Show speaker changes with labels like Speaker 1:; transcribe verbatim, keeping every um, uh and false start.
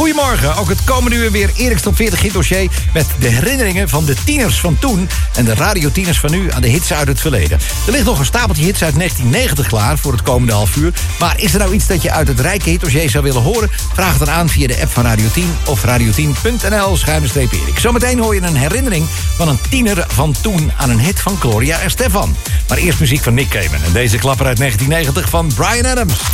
Speaker 1: Goedemorgen, ook het komende uur weer Erik's Top veertig hitdossier... met de herinneringen van de tieners van toen... en de radiotieners van nu aan de hits uit het verleden. Er ligt nog een stapeltje hits uit negentien negentig klaar voor het komende half uur. Maar is er nou iets dat je uit het rijke hitdossier zou willen horen? Vraag het dan aan via de app van Radio tien of radio tien punt n l schuine streep Erik. Zometeen hoor je een herinnering van een tiener van toen... aan een hit van Gloria en Stefan. Maar eerst muziek van Nick Cayman en deze klapper uit negentien negentig van Bryan Adams.